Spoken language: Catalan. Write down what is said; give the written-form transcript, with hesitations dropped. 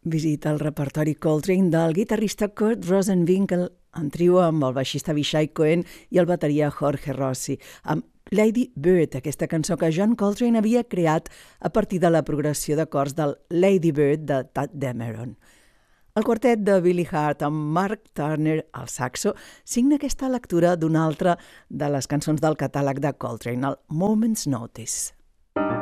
Visita el repertori Coltrane del guitarrista Kurt Rosenwinkel en trio amb el baixista Avishai Cohen i el bateria Jorge Rossi, amb Lady Bird, aquesta cançó que John Coltrane havia creat a partir de la progressió d'acords del Lady Bird de Tadd Dameron. El quartet de Billy Hart amb Mark Turner al saxo signa aquesta lectura d'una altra de les cançons del catàleg de Coltrane, el Moment's Notice.